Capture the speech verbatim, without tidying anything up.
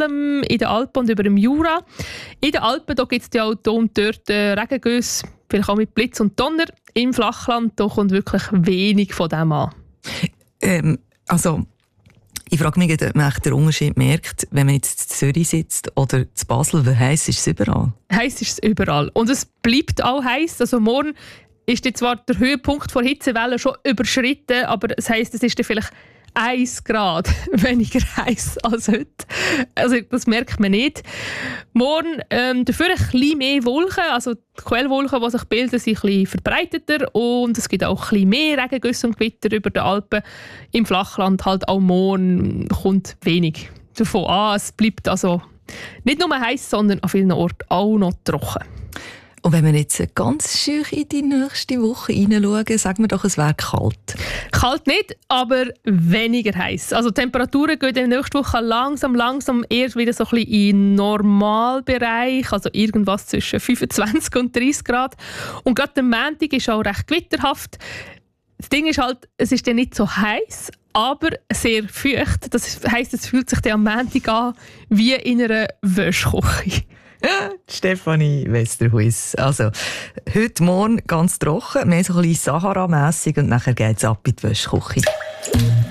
allem in den Alpen und über dem Jura. In den Alpen gibt es ja auch hier und dort äh, Regengüsse, vielleicht auch mit Blitz und Donner. Im Flachland da kommt wirklich wenig von dem an. Ähm, also, ich frage mich, ob man den Unterschied merkt, wenn man jetzt in Zürich sitzt oder in Basel, wie heiß ist es überall? Heiß ist es überall. Und es bleibt auch heiß. Also morgen ist jetzt zwar der Höhepunkt der Hitzewelle schon überschritten, aber das heisst, es ist dann vielleicht eins Grad weniger heiß als heute. Also das merkt man nicht. Morgen ähm, dafür ein bisschen mehr Wolken, also die Quellwolken, die sich bilden, sind ein bisschen verbreiteter und es gibt auch ein bisschen mehr Regengüsse und Gewitter über den Alpen. Im Flachland halt auch morgen kommt wenig davon an. Es bleibt also nicht nur heiß, sondern an vielen Orten auch noch trocken. Und wenn wir jetzt ganz schön in die nächste Woche hineinschauen, sagen wir doch, es wäre kalt. Kalt nicht, aber weniger heiß. Also die Temperaturen gehen in der nächsten Woche langsam, langsam erst wieder so ein bisschen in den Normalbereich, also irgendwas zwischen fünfundzwanzig und dreißig Grad. Und gerade der Montag ist auch recht gewitterhaft. Das Ding ist halt, es ist dann nicht so heiß, aber sehr feucht. Das heisst, es fühlt sich dann am Montag an wie in einer Wäschküche. Stefanie Westerhuis. Also, heute Morgen ganz trocken, mehr so ein bisschen Sahara-mässig und nachher geht es ab in die Wäschküche.